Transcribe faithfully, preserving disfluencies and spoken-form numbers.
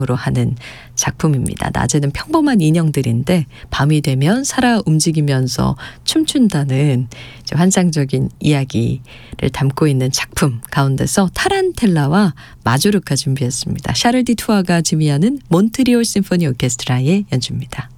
으로 하는 작품입니다. 낮에는 평범한 인형들인데 밤이 되면 살아 움직이면서 춤춘다는 환상적인 이야기를 담고 있는 작품 가운데서 타란텔라와 마조르카 준비했습니다. 샤를 디 투아가 지휘하는 몬트리올 심포니 오케스트라의 연주입니다.